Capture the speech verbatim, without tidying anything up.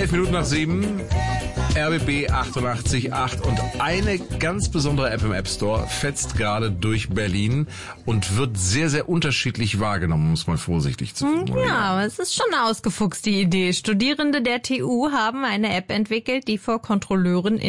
Elf Minuten nach sieben. R B B achtundachtzig Komma acht und eine ganz besondere App im App Store fetzt gerade durch Berlin und wird sehr, sehr unterschiedlich wahrgenommen, um es mal vorsichtig zu formulieren. Ja, aber es ist schon ausgefuchst, die Idee. Studierende der T U haben eine App entwickelt, die vor Kontrolleuren